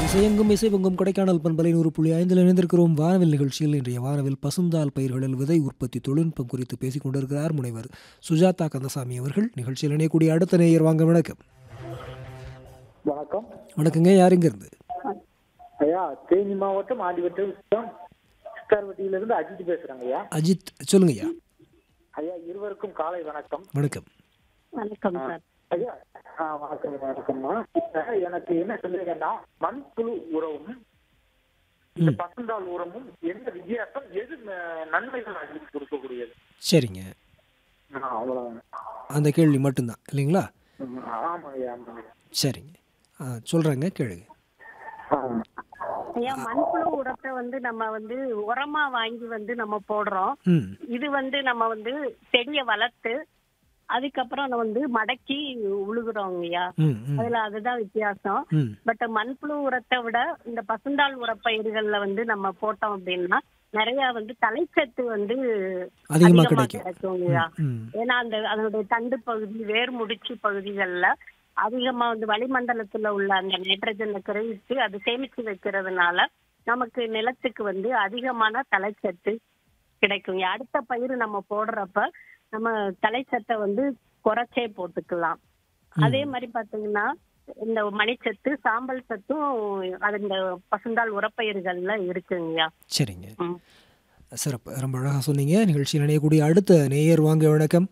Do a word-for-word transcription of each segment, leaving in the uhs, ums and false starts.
இசையெங்கும் இசைவெங்கும் கொடைக்கானல் பண்பலை நூறு புள்ளி ஐந்தில் இணைந்திருக்கிறோம் வானவில் நிகழ்ச்சியில். இன்றைய வானவில் பசுந்தால் பயிர்களில் விதை உற்பத்தி தொழில்நுட்பம் குறித்து பேசிக் கொண்டிருக்கிறார் முனைவர் சுஜாதா கந்தசாமி அவர்கள். நிகழ்ச்சியில் இணையக்கூடிய அடுத்த நேயர் வாங்க. வணக்கம். வணக்கம். வணக்கங்க. யாருங்க இருந்து? ஐயா, தேனி மாவட்டம் ஆண்டிவட்டம் சித்தார்வட்டியிலிருந்து அஜித் பேசுறாங்க ஐயா. அஜித், சொல்லுங்க ஐயா. ஐயா, இருவருக்கும் காலை வணக்கம். வணக்கம். வணக்கம் சார். ஐயா, ஆ, வணக்கம் வணக்கம்மா. எனக்கு என்ன சொல்லுங்கன்னா, மண்புழு உரமும் இந்த பசுந்தாள் உரமும் என்ன வித்தியாசம், எது ந- நன்மைகள் அதிகம் கொடுக்கக்கூடியது? சரிங்க, ஆ, அவ்வளவுதான். அந்த கேள்வி மட்டும்தான் இல்லைங்களா? ம், ஆமா ஐயா, ஆமா ஐயா. சரிங்க, ஆ, சொல்கிறேங்க, கேளுங்க. ஆ, ஐயா, மண்புழு உரத்தை வந்து நம்ம வந்து உரமா வாங்கி வந்து நம்ம போடுறோம். ம் இது வந்து நம்ம வந்து செடியை வளர்த்து அதுக்கப்புறம் நம்ம வந்து மடக்கி உழுகுறோம் ஐயா. ம் ம் அதுல அதுதான் வித்தியாசம். ம் பட் மண்புழு உரத்தை விட இந்த பசுந்தாள் உரப்பயிர்கள்ல வந்து நம்ம போட்டோம் அப்படின்னா நிறைய வந்து தலைச்சத்து வந்து அதிகமாக அதிகமா கிடைக்கும். கிடைக்கும் ஐயா. ம் ஏன்னா அந்த அதனுடைய தண்டு பகுதி, வேர் முடிச்சு பகுதிகள்ல அதிகமா வந்து வளிமண்டலத்துல உள்ள அந்த நைட்ரஜனை குறைத்து அது சேமிச்சு வைக்கிறதுனால நமக்கு நிலத்துக்கு வந்து அதிகமான தலைச்சத்து கிடைக்கும். அடுத்த பயிர் நம்ம போடுறப்ப நம்ம தலைச்சத்தை வந்து குறைச்சே போட்டுக்கலாம். அதே மாதிரி பாத்தீங்கன்னா இந்த மணிச்சத்து, சாம்பல் சத்தும் அது இந்த பசுந்தாள் உரப்பயிர்கள்ல இருக்குங்கய்யா. சரிங்க, ம். சிறப்பு, ரொம்ப அழகாக சொன்னீங்க. நிகழ்ச்சியில் இணையக்கூடிய அடுத்த நேயர் வாங்க. வணக்கம்.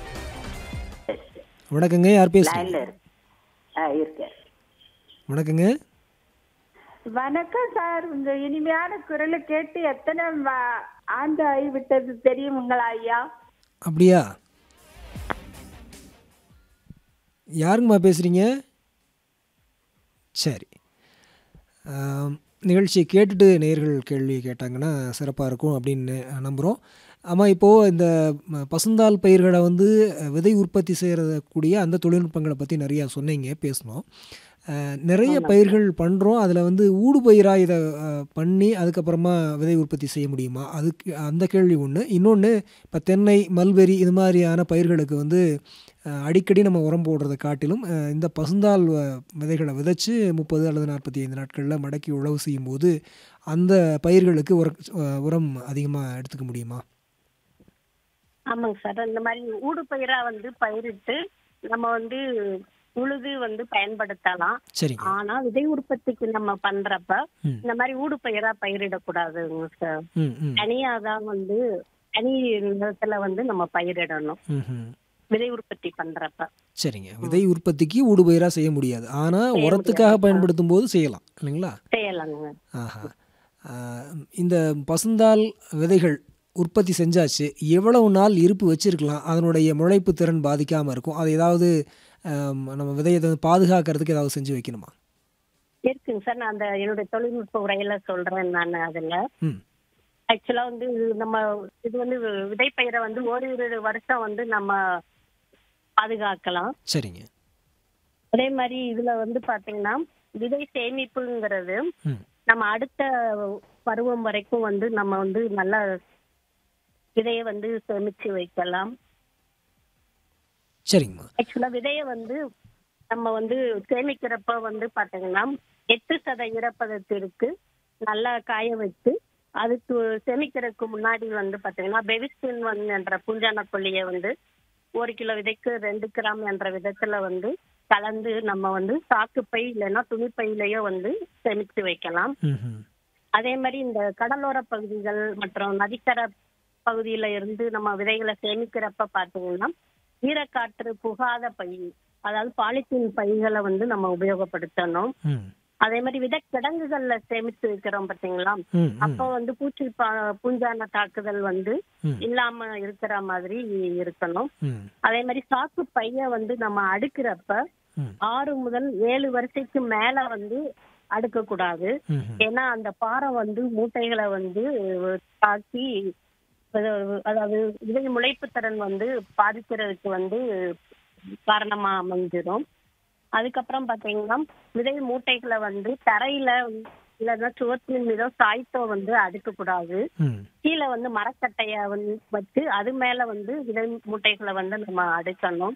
வணக்கங்க. யார் பேசுறீங்க? வணக்கங்க. வணக்கம் சார். உங்க இனிமையான குரலை கேட்டு எத்தனை வ- ஆண்டு ஆகிவிட்டது தெரியுங்களா ஐயா? அப்படியா? யாருங்கம்மா பேசுகிறீங்க? சரி, ஆம், நிகழ்ச்சியை கேட்டுட்டு நேயர்கள் கேள்வி கேட்டாங்கன்னா சிறப்பாக இருக்கும் அப்படின்னு நம்புகிறோம். ஆமாம், இப்போது இந்த ம- பசுந்தாள் பயிர்களை வந்து அஹ், விதை உற்பத்தி செய்கிறத கூடிய அந்த தொழில்நுட்பங்களை பற்றி நிறையா சொன்னீங்க, பேசணும். அஹ், நிறைய பயிர்கள் பண்ணுறோம், அதில் வந்து ஊடு பயிராக இதை அஹ், பண்ணி அதுக்கப்புறமா விதை உற்பத்தி செய்ய முடியுமா? அதுக்கு அந்த கேள்வி ஒன்று. இன்னொன்று, இப்போ தென்னை, மல்பெரி இது மாதிரியான பயிர்களுக்கு வந்து அஹ், அடிக்கடி நம்ம உரம் போடுறதை காட்டிலும் அஹ், இந்த பசுந்தாள் வ- விதைகளை விதைச்சு முப்பது அல்லது நாற்பத்தி ஐந்து நாட்களில் மடக்கி உழவு செய்யும்போது அந்த பயிர்களுக்கு உர அஹ், உரம் அதிகமாக எடுத்துக்க முடியுமா? ஆமாங்க சார். இந்த மாதிரி ஊடு பயிரா வந்து பயிரிட்டு நம்ம வந்து உழுது வந்து பயன்படுத்தலாம். சரிங்க. ஆனா விதை உற்பத்திக்கு நம்ம பண்றப்ப ம் இந்த மாதிரி ஊடு பயிரா பயிரிடக்கூடாதுங்க சார். ம் ம் தனியாதான் வந்து தனி நிலத்துல வந்து நம்ம பயிரிடணும் ம் ம் விதை உற்பத்தி பண்றப்ப. சரிங்க. விதை உற்பத்திக்கு ஊடுபயிராக செய்ய முடியாது, ஆனால் செய்ய உரத்துக்காக முடியாது. பயன்படுத்தும் போது செய்யலாம் இல்லைங்களா? செய்யலாங்க. ஆஹா. ஆ, இந்த பசுந்தாள் விதைகள் உற்பத்தி செஞ்சாச்சு, எவ்வளவு நாள் இருப்பு வச்சிருக்கலாம்? அதனுடைய முளைப்பு திறன் பாதிக்காமல் இருக்கும். அது ஏதாவது ஆம், நம்ம விதையை வந்து பாதுகாக்கிறதுக்கு ஏதாவது செஞ்சு வைக்கணுமா? இருக்குங்க சார். நான் அந்த என்னுடைய தொழில்நுட்ப உரையில சொல்றேன் நான் அதுல. ம் ஆக்சுவலா வந்து நம்ம இது வந்து விதைப்பயிரை வந்து ஓரிரு வருஷம் வந்து நம்ம பாதுகாக்கலாம். சரிங்க. அதே மாதிரி இதுல வந்து பாத்தீங்கன்னா விதை சேமிப்புங்கிறது ம் நம்ம அடுத்த பருவம் வரைக்கும் வந்து நம்ம வந்து நல்ல விதையை வந்து சேமிச்சு வைக்கலாம். சரிங்கம்மா. ஆக்சுவலா விதையை வந்து நம்ம வந்து சேமிக்கிறப்ப வந்து பாத்தீங்கன்னா எட்டு சத ஈரப்பதத்திற்கு நல்லா காய வச்சு அதுக்கு சேமிக்கிறதுக்கு முன்னாடி வந்து பாத்தீங்கன்னா பெவிஸ்டின் ஒன் என்ற பூஞ்சான கொல்லியை வந்து ஒரு கிலோ விதைக்கு ரெண்டு கிராம் என்ற விதத்துல வந்து கலந்து நம்ம வந்து சாக்குப்பை இல்லைன்னா துணிப்பையிலேயோ வந்து சேமித்து வைக்கலாம். ம் ம் அதே மாதிரி இந்த கடலோர பகுதிகள் மற்றும் நதிக்கரை பகுதியில இருந்து நம்ம விதைகளை சேமிக்கிறப்ப பாத்தீங்கன்னா ஈரக்காற்று புகாத பை, அதாவது பாலித்தீன் பைகளை வந்து நம்ம உபயோகப்படுத்தணும். ம் அதே மாதிரி விதை கிடங்குகள்ல சேமித்து வைக்கிறோம் பாத்தீங்களா, ம் ம் அப்போ வந்து பூச்சி பா- பூஞ்சான தாக்குதல் வந்து ம் இல்லாம இருக்கிற மாதிரி இருக்கணும். ம் அதே மாதிரி சாக்கு பைய வந்து நம்ம அடுக்கிறப்ப ம் ஆறு முதல் ஏழு வரிசைக்கு மேல வந்து அடுக்க கூடாது. ம் ம் ஏன்னா அந்த பாறை வந்து மூட்டைகளை வந்து தாக்கி அதாவது அதாவது விதை முளைப்பு திறன் வந்து பாதிக்கிறதுக்கு வந்து காரணமா அமைஞ்சிடும். அதுக்கப்புறம் பாத்தீங்கன்னா விதை மூட்டைகளை வந்து தரையில இல்லைன்னா சுவற்றின் மீதோ சாய்த்தோ வந்து அடுக்க கூடாது. ம் கீழே வந்து மரக்கட்டைய வந்து வச்சு அது மேல வந்து விதை மூட்டைகளை வந்து நம்ம அடுக்கணும்.